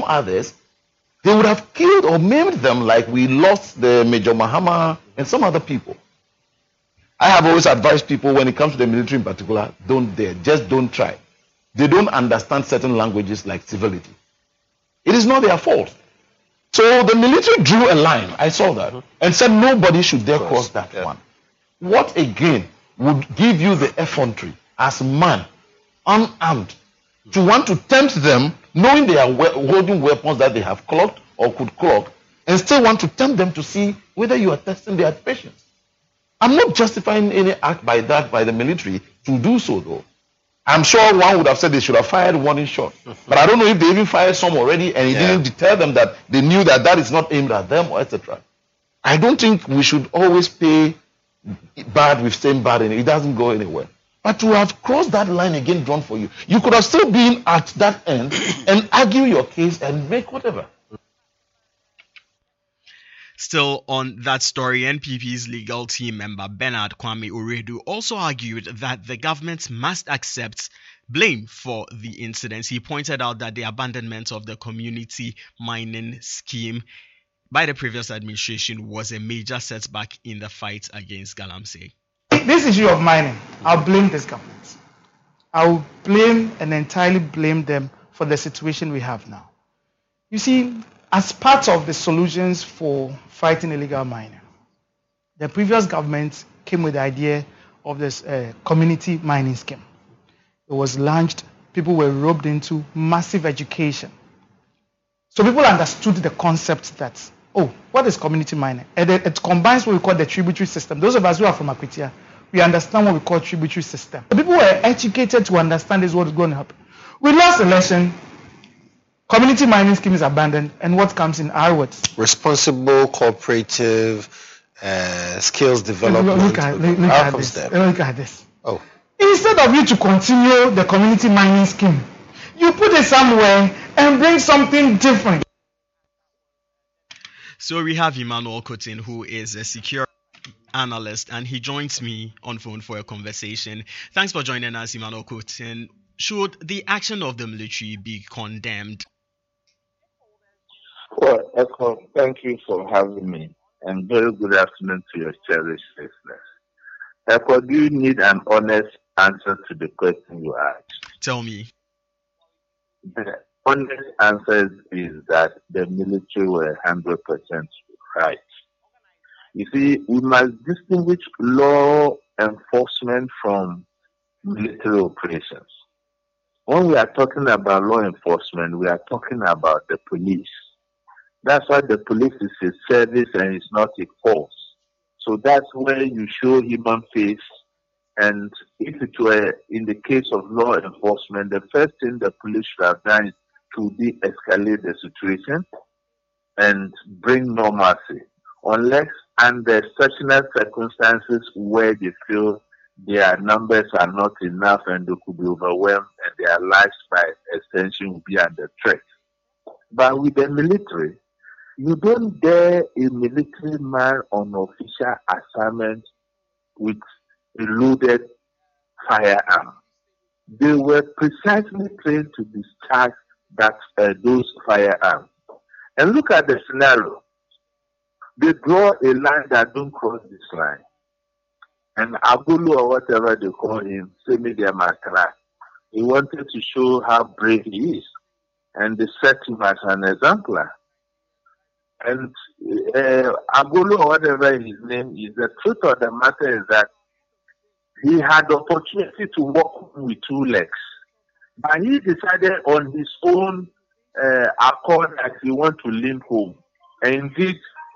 others, they would have killed or maimed them like we lost the Major Mahama and some other people. I have always advised people when it comes to the military in particular, don't dare, just don't try. They don't understand certain languages like civility. It is not their fault. So the military drew a line, I saw that, and said nobody should dare cross that one. What again would give you the effrontery as man, unarmed, to want to tempt them, knowing they are holding weapons that they have clocked or could clock, and still want to tempt them to see whether you are testing their patience? I'm not justifying any act by the military to do so, though. I'm sure one would have said they should have fired warning shot. But I don't know if they even fired some already and it didn't deter them, that they knew that that is not aimed at them, or etc. I don't think we should always pay bad with same bad, and it doesn't go anywhere. But to have crossed that line again drawn for you, you could have still been at that end and argue your case and make whatever. Still on that story, NPP's legal team member Bernard Kwame Oredu also argued that the government must accept blame for the incidents. He pointed out that the abandonment of the community mining scheme by the previous administration was a major setback in the fight against Galamsey. This issue of mining, I'll blame this government. I'll blame and entirely blame them for the situation we have now. You see, as part of the solutions for fighting illegal mining, the previous government came with the idea of this community mining scheme. It was launched, people were roped into massive education. So people understood the concept that, what is community mining? And it combines what we call the tributary system. Those of us who are from Akwitia, we understand what we call tributary system. The people were educated to understand this, what is going to happen. We lost election. Community mining scheme is abandoned, and what comes in our words? Responsible cooperative skills development. Look at this. Oh. Instead of you to continue the community mining scheme, you put it somewhere and bring something different. So we have Emmanuel Kotin, who is a security analyst, and he joins me on phone for a conversation. Thanks for joining us, Emmanuel Kotin. Should the action of the military be condemned? Well, Echo, thank you for having me, and very good afternoon to your cherished listeners. Echo, do you need an honest answer to the question you asked? Tell me. The honest answer is that the military were 100% right. You see, we must distinguish law enforcement from military operations. When we are talking about law enforcement, we are talking about the police. That's why the police is a service and it's not a force. So that's where you show human face. And if it were in the case of law enforcement, the first thing the police should have done is to de-escalate the situation and bring normalcy. Unless under exceptional circumstances where they feel their numbers are not enough and they could be overwhelmed and their lives by extension will be under threat. But with the military, you don't dare a military man on official assignment with a loaded firearm. They were precisely trained to discharge those firearms. And look at the scenario. They draw a line that don't cross this line. And Agulu, or whatever they call him, Semidia Makara, he wanted to show how brave he is. And they set him as an exemplar. And Agulu, or whatever his name is, the truth of the matter is that he had the opportunity to walk with two legs. But he decided on his own accord that he wanted to limp home. And indeed,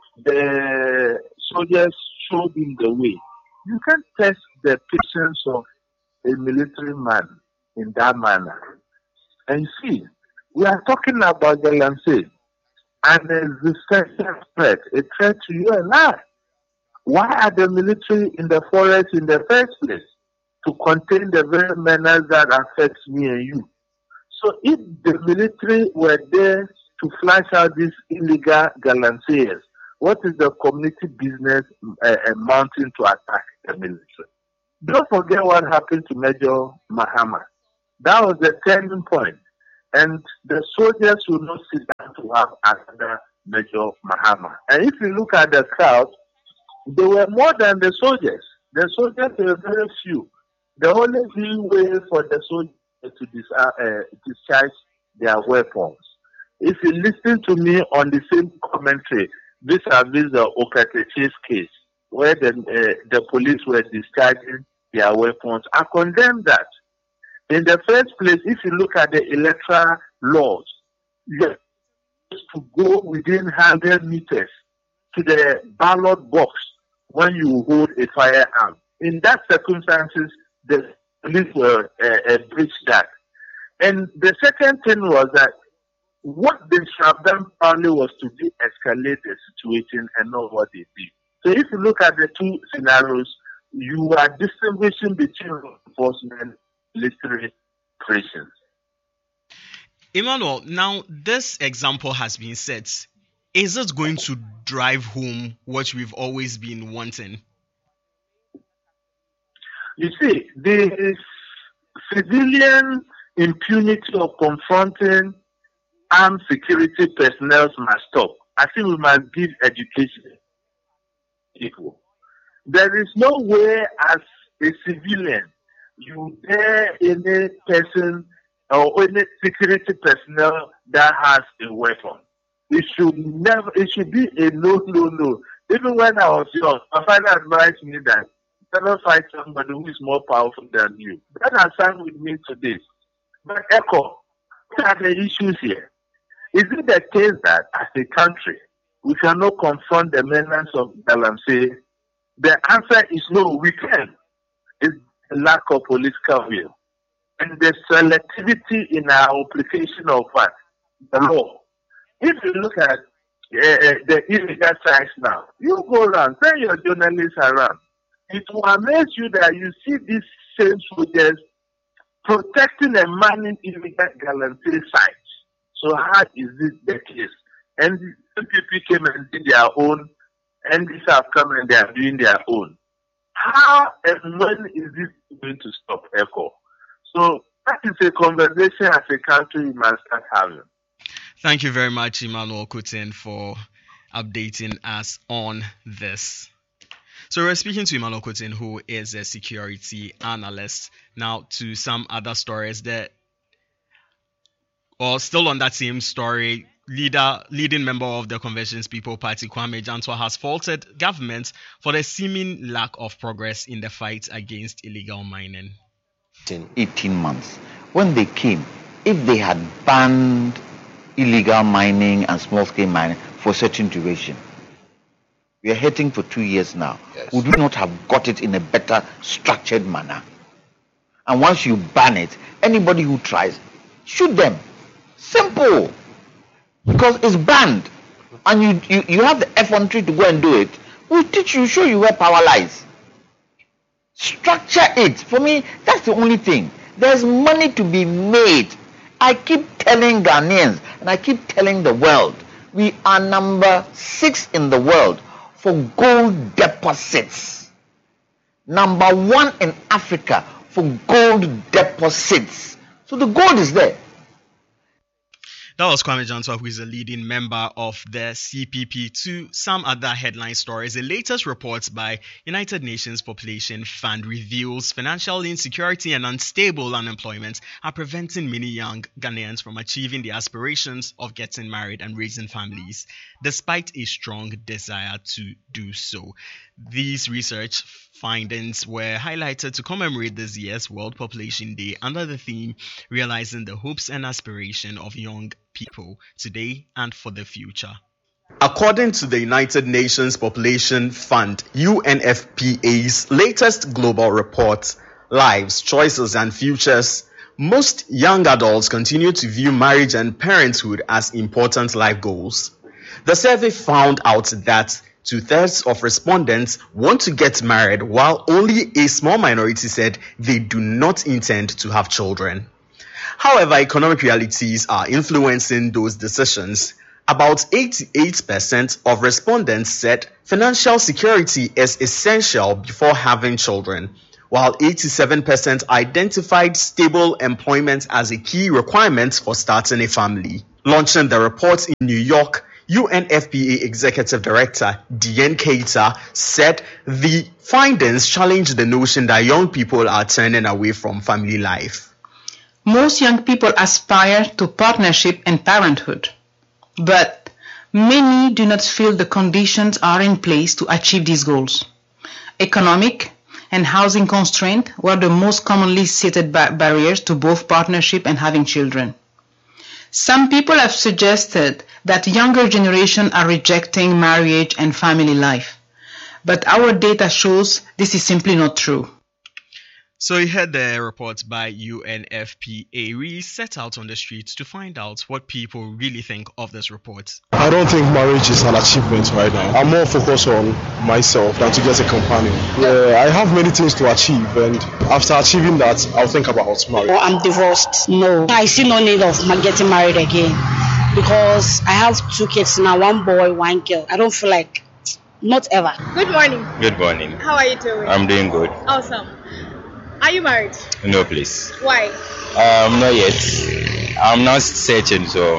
the soldiers showed him the way. You can't test the patience of a military man in that manner. And see, we are talking about the Galamsey, and an existential threat, a threat to you and I. Why are the military in the forest in the first place? To contain the very menace that affects me and you. So if the military were there to flash out these illegal Galamseyers, what is the community business mounting to attack the military? Don't forget what happened to Major Mahama. That was the turning point. and the soldiers will not sit down to have another Major Mahama. And if you look at the crowd, they were more than the soldiers. The soldiers were very few. The only way for the soldiers to discharge their weapons. If you listen to me on the same commentary, vis-a-vis the Okateche's case, where the police were discharging their weapons, I condemn that. In the first place, if you look at the electoral laws, you have to go within 100 meters to the ballot box when you hold a firearm. In that circumstances, the police will breach that. And the second thing was that what they should have done probably was to de-escalate the situation and not what they did. So if you look at the two scenarios, you are distinguishing between law enforcement and military operations. Emmanuel, now this example has been set. Is it going to drive home what we've always been wanting? You see, the civilian impunity of confronting armed security personnel must stop. I think we must give education to people. There is no way as a civilian you dare any person or any security personnel that has a weapon. It should be a no. Even when I was young, my father advised me that never fight somebody who is more powerful than you. That has stand with me today. But Echo, what are the issues here? Is it the case that as a country, we cannot confront the menace of Galamsey? The answer is no, we can. It's the lack of political will. And the selectivity in our application of what? The law. If you look at the illegal sites now, you go around, send your journalists around. It will amaze you that you see these same soldiers protecting and manning illegal Galamsey sites. So how is this the case? And the people came and did their own, and these have come and they are doing their own. How and when is this going to stop, Echo? So that is a conversation as a country we must start having. Thank you very much, Emmanuel Kutin, for updating us on this. So we're speaking to Emmanuel Kutin, who is a security analyst. Now to some other stories that, or still on that same story, leading member of the Convention's People Party, Kwame Jantwa, has faulted government for the seeming lack of progress in the fight against illegal mining. In 18 months, when they came, if they had banned illegal mining and small-scale mining for a certain duration, we are heading for 2 years now. Yes. Would we not have got it in a better structured manner? And once you ban it, anybody who tries, shoot them. Simple. Because it's banned. And you have the effrontery to go and do it. We'll teach you, show you where power lies. Structure it. For me, that's the only thing. There's money to be made. I keep telling Ghanaians and I keep telling the world, we are number 6 in the world for gold deposits. Number 1 in Africa for gold deposits. So the gold is there. That was Kwame Jantwa, who is a leading member of the CPP. To some other headline stories, the latest report by United Nations Population Fund reveals financial insecurity and unstable unemployment are preventing many young Ghanaians from achieving the aspirations of getting married and raising families, despite a strong desire to do so. These research findings were highlighted to commemorate this year's World Population Day under the theme Realizing the Hopes and Aspiration of Young People Today and for the Future. According to the United Nations Population Fund, UNFPA's latest global report, Lives, Choices and Futures, most young adults continue to view marriage and parenthood as important life goals. The survey found out that 2/3 of respondents want to get married, while only a small minority said they do not intend to have children. However, economic realities are influencing those decisions. About 88% of respondents said financial security is essential before having children, while 87% identified stable employment as a key requirement for starting a family. Launching the report in New York, UNFPA Executive Director Diane Keita said the findings challenge the notion that young people are turning away from family life. Most young people aspire to partnership and parenthood, but many do not feel the conditions are in place to achieve these goals. Economic and housing constraints were the most commonly cited barriers to both partnership and having children. Some people have suggested that younger generations are rejecting marriage and family life, but our data shows this is simply not true. So you heard the report by UNFPA. We set out on the streets to find out what people really think of this report. I don't think marriage is an achievement right now. I'm more focused on myself than to get a companion. Yeah, I have many things to achieve, and after achieving that, I'll think about marriage. Oh, I'm divorced. No, I see no need of getting married again because I have 2 kids now, 1 boy, 1 girl. I don't feel like, not ever. Good morning. Good morning. How are you doing? I'm doing good. Awesome. Are you married? No, please. Why? Not yet. I'm not searching, so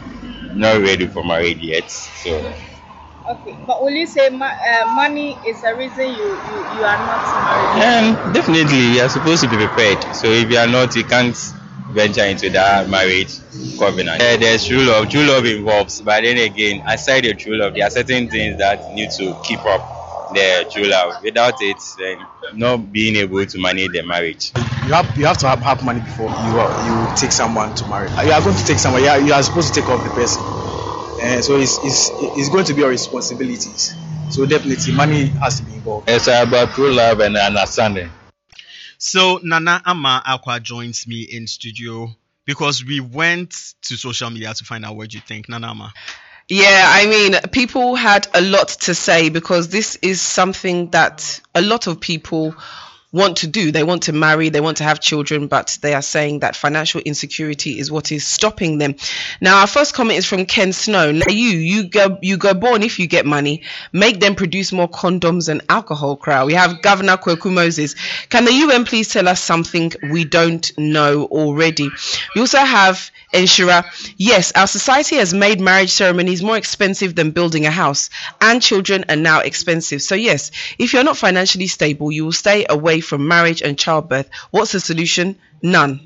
not ready for marriage yet. So. Okay, but will you say money is the reason you are not married? Definitely, you are supposed to be prepared. So if you are not, you can't venture into that marriage covenant. There's true love. True love involves, but then again, aside the true love, there are certain things that need to keep up the true love. Without it, then not being able to manage the marriage. You have to have money before you take someone to marry. You are going to take someone. You are supposed to take off the person, and so it's going to be your responsibilities. So definitely, money has to be involved. It's about true love and understanding. So Nana Ama Akwa joins me in studio because we went to social media to find out what you think. Nana Ama. Yeah, I mean, people had a lot to say because this is something that a lot of people want to do. They want to marry, they want to have children, but they are saying that financial insecurity is what is stopping them. Now, our first comment is from Ken Snow. Now, you go born if you get money. Make them produce more condoms and alcohol, crowd. We have Governor Kweku Moses. Can the UN please tell us something we don't know already? We also have Enshira. Yes, our society has made marriage ceremonies more expensive than building a house, and children are now expensive. So yes, if you're not financially stable, you will stay away from marriage and childbirth. What's the solution? None.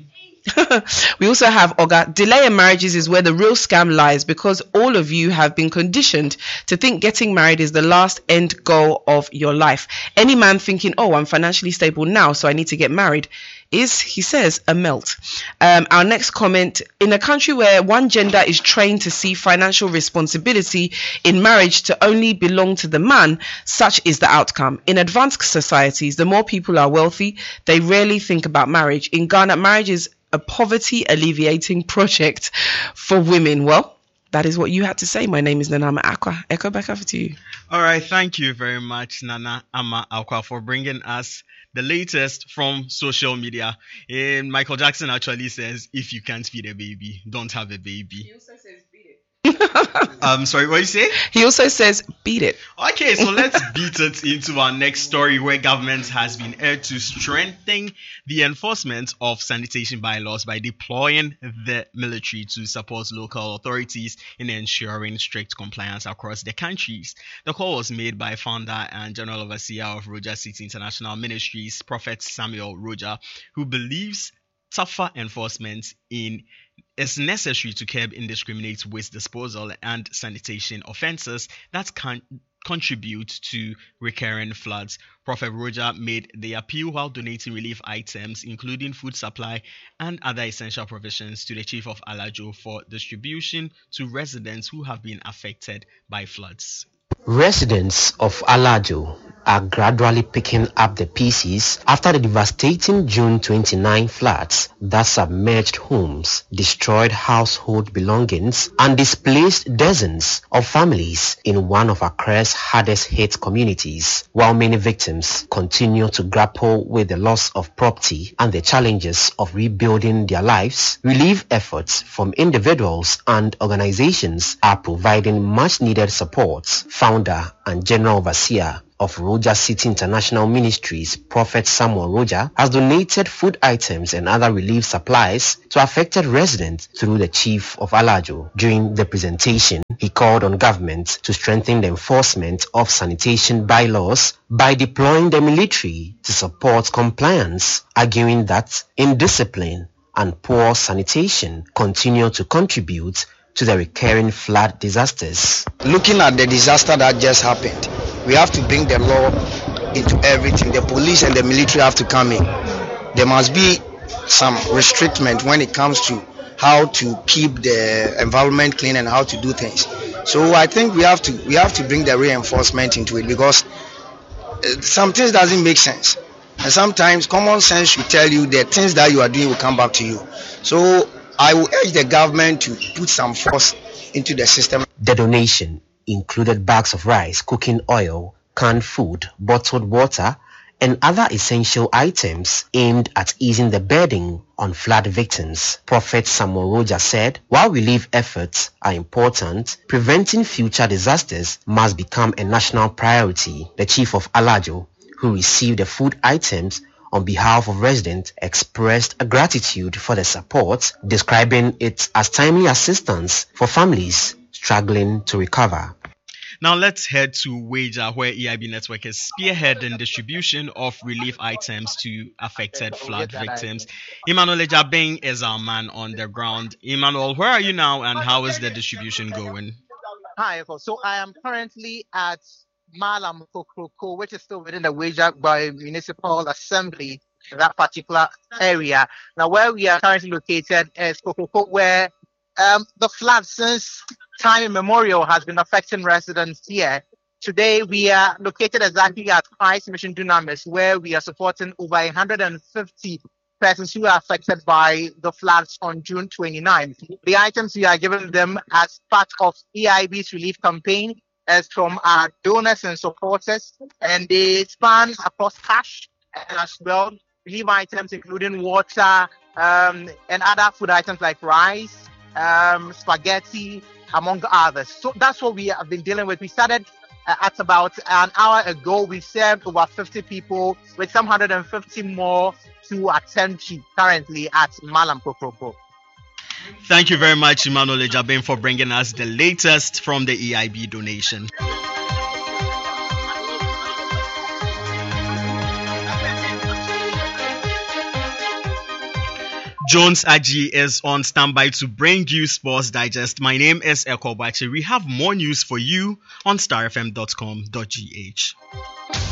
We also have Oga. Delay in marriages is where the real scam lies because all of you have been conditioned to think getting married is the last end goal of your life. Any man thinking, oh, I'm financially stable now, so I need to get married, is, he says, a melt. Our next comment, in a country where one gender is trained to see financial responsibility in marriage to only belong to the man, such is the outcome. In advanced societies, the more people are wealthy, they rarely think about marriage. In Ghana, marriage is a poverty alleviating project for women. Well, that is what you had to say. My name is Nana Ama Akwa. Echo back over to you. All right. Thank you very much, Nana Ama Akwa, for bringing us the latest from social media. And Michael Jackson actually says, if you can't feed a baby, don't have a baby. He also says, beat it. Sorry, what you say? He also says, beat it. Okay, so let's beat it into our next story where government has been urged to strengthen the enforcement of sanitation bylaws by deploying the military to support local authorities in ensuring strict compliance across the countries. The call was made by founder and general overseer of Roger City International Ministries, Prophet Samuel Roger, who believes tougher enforcement is necessary to curb indiscriminate waste disposal and sanitation offences that can contribute to recurring floods. Prophet Roger made the appeal while donating relief items, including food supply and other essential provisions, to the Chief of Alajo for distribution to residents who have been affected by floods. Residents of Alajo are gradually picking up the pieces after the devastating June 29 floods that submerged homes, destroyed household belongings, and displaced dozens of families in one of Accra's hardest hit communities. While many victims continue to grapple with the loss of property and the challenges of rebuilding their lives, relief efforts from individuals and organizations are providing much needed support. Founder and General Overseer of Roja City International Ministries, Prophet Samuel Roja, has donated food items and other relief supplies to affected residents through the Chief of Alajo. During the presentation, he called on government to strengthen the enforcement of sanitation bylaws by deploying the military to support compliance, arguing that indiscipline and poor sanitation continue to contribute to the recurring flood disasters. Looking at the disaster that just happened, we have to bring the law into everything. The police and the military have to come in. There must be some restriction when it comes to how to keep the environment clean and how to do things. So I think we have to bring the reinforcement into it, because some things doesn't make sense. And sometimes common sense should tell you that things that you are doing will come back to you. So I will urge the government to put some force into the system. The donation included bags of rice, cooking oil, canned food, bottled water, and other essential items aimed at easing the burden on flood victims. Prophet Samuel Roja said, while relief efforts are important, preventing future disasters must become a national priority. The Chief of Alajo, who received the food items on behalf of residents, expressed a gratitude for the support, describing it as timely assistance for families struggling to recover. Now let's head to Weija, where EIB Network is spearheading distribution of relief items to affected flood victims. Emmanuel Ejabeng is our man on the ground. Emmanuel, where are you now and how is the distribution going? Hi, so I am currently at Malam Kokroko, which is still within the Weija Municipal Assembly, that particular area. Now, where we are currently located is Kokroko, where the flood since time immemorial has been affecting residents here. Today, we are located exactly at Christ Mission Dunamis, where we are supporting over 150 persons who are affected by the floods on June 29. The items we are giving them as part of EIB's relief campaign as from our donors and supporters, and they span across cash and as well relief items including water and other food items like rice, spaghetti, among others. So that's what we have been dealing with. We started at about an hour ago. We served over 50 people with some 150 more to attend to currently at Malam Kokroko. Thank you very much, Emmanuel Ejabeng, for bringing us the latest from the EIB donation. Jones Aji is on standby to bring you Sports Digest. My name is Eko Bachi. We have more news for you on starfm.com.gh.